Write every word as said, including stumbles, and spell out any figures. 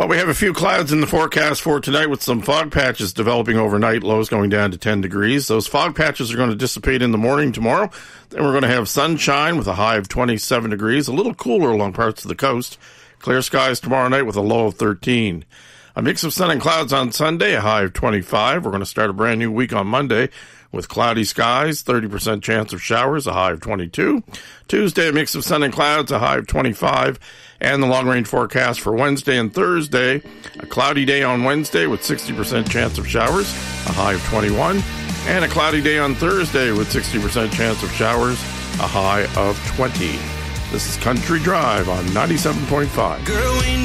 Well, we have a few clouds in the forecast for tonight with some fog patches developing overnight, lows going down to ten degrees. Those fog patches are going to dissipate in the morning tomorrow. Then we're going to have sunshine with a high of twenty-seven degrees, a little cooler along parts of the coast. Clear skies tomorrow night with a low of thirteen. A mix of sun and clouds on Sunday, a high of twenty-five. We're going to start a brand new week on Monday with cloudy skies, thirty percent chance of showers, a high of twenty-two. Tuesday, a mix of sun and clouds, a high of twenty-five. And the long-range forecast for Wednesday and Thursday, a cloudy day on Wednesday with sixty percent chance of showers, a high of twenty-one. And a cloudy day on Thursday with sixty percent chance of showers, a high of twenty. This is Country Drive on ninety-seven point five. Girl,